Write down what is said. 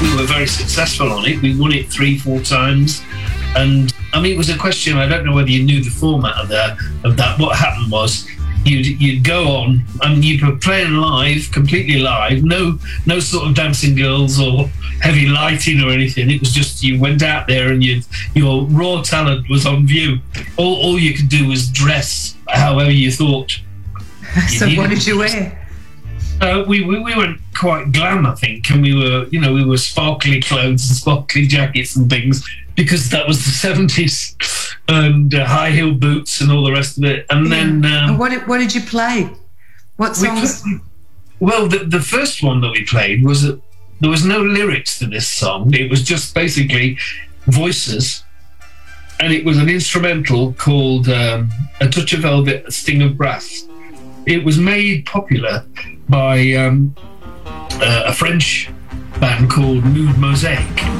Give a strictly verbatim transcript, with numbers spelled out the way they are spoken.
we were very successful on it. We won it three, four times. And I mean, it was a question, I don't know whether you knew the format of that. Of that. What happened was you'd, you'd go on and you were playing live, completely live, no no sort of dancing girls or heavy lighting or anything. It was just you went out there and you your raw talent was on view. All, all you could do was dress however you thought. So what did you wear? Uh, we, we we went quite glam, I think, and we were, you know, we were sparkly clothes and sparkly jackets and things because that was the seventies, and uh, high heel boots and all the rest of it. And yeah. then, um, and what did, what did you play? What songs? We played, well, the the first one that we played was that there was no lyrics to this song. It was just basically voices, and it was an instrumental called um, "A Touch of Velvet, A Sting of Brass." It was made popular by um, uh, a French band called Mood Mosaic.